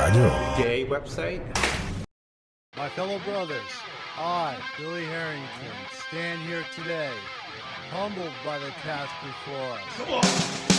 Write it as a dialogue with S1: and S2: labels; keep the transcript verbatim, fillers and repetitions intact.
S1: año.
S2: Gay website.
S3: My fellow brothers, I, Billy Harrington, stand here today, humbled by the task before us.